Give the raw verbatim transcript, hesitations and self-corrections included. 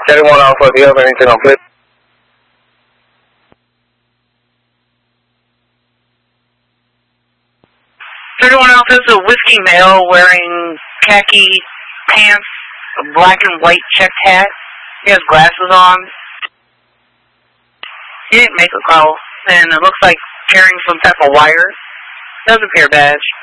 thirty-one Alpha, do you have anything on flip? thirty-one Alpha is a whiskey male wearing khaki pants, a black and white checked hat. He has glasses on. He didn't make a call, and it looks like carrying some type of wire. Doesn't appear badge.